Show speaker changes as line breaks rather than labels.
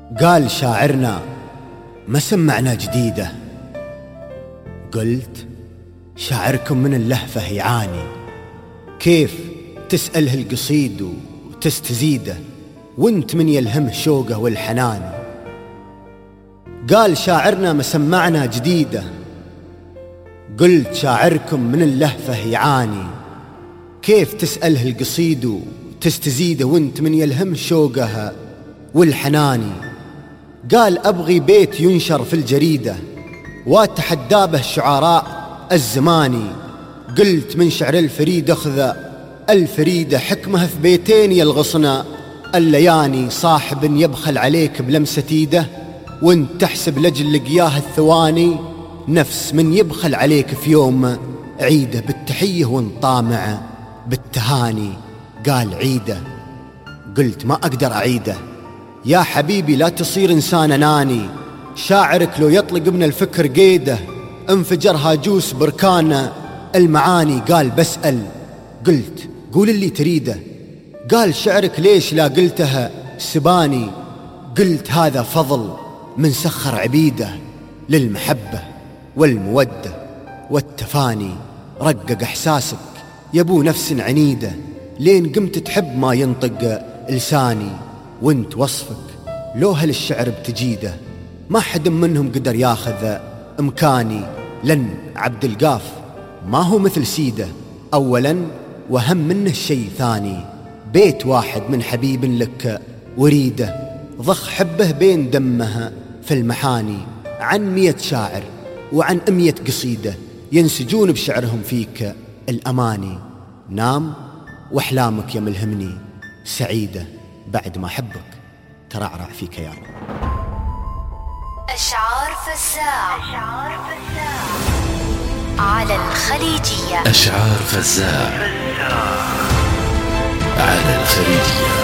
قال شاعرنا ما سمعنا جديدة. قلت شاعركم من اللهفة يعاني، كيف تسأله القصيد وتستزيده وانت من يلهمه شوقه والحنان. قال شاعرنا ما سمعنا جديدة. قلت شاعركم من اللهفة يعاني، كيف تسأله القصيد وتستزيده وانت من يلهمه شوقه والحناني. قال أبغي بيت ينشر في الجريدة واتحدى به الشعراء الزماني. قلت من شعر الفريد أخذ الفريدة حكمه في بيتين يلغصنا اللياني. صاحب يبخل عليك بلمسة ايده وانت تحسب لجل لقياه الثواني، نفس من يبخل عليك في يوم عيده بالتحية وانت طامع بالتهاني. قال عيده. قلت ما أقدر أعيده يا حبيبي، لا تصير إنسان أناني. شاعرك لو يطلق من الفكر قيده انفجر هاجوس بركان المعاني. قال بسأل. قلت قول اللي تريده. قال شعرك ليش لا قلتها سباني. قلت هذا فضل من سخر عبيده للمحبة والمودة والتفاني. رقق إحساسك يبو نفس عنيدة لين قمت تحب ما ينطق لساني. وانت وصفك لو هالشعر بتجيده ما حد منهم قدر ياخذ امكاني. لن عبد القاف ما هو مثل سيده، اولا وهم منه شيء ثاني. بيت واحد من حبيب لك وريده ضخ حبه بين دمها في المحاني. عن 100 شاعر وعن 100 قصيدة ينسجون بشعرهم فيك الأماني. نام وأحلامك يا ملهمني سعيدة بعد ما حبك ترعرع في كيان.
أشعار فزاع على الخليجية.
أشعار فزاع على الخليجية.